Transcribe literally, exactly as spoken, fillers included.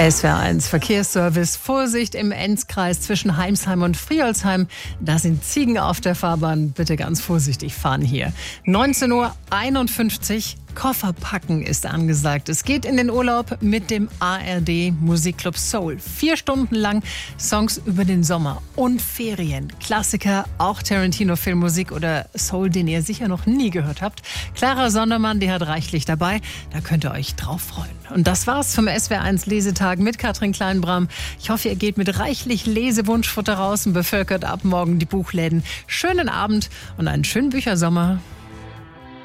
S W R eins Verkehrsservice. Vorsicht im Enzkreis zwischen Heimsheim und Friolsheim. Da sind Ziegen auf der Fahrbahn. Bitte ganz vorsichtig fahren hier. neunzehn Uhr einundfünfzig. Koffer packen ist angesagt. Es geht in den Urlaub mit dem A R D Musikclub Soul. Vier Stunden lang Songs über den Sommer und Ferien. Klassiker, auch Tarantino-Filmmusik oder Soul, den ihr sicher noch nie gehört habt. Clara Sondermann, die hat reichlich dabei. Da könnt ihr euch drauf freuen. Und das war's vom S W R eins Lesetag mit Katrin Kleinbram. Ich hoffe, ihr geht mit reichlich Lesewunschfutter raus und bevölkert ab morgen die Buchläden. Schönen Abend und einen schönen Büchersommer.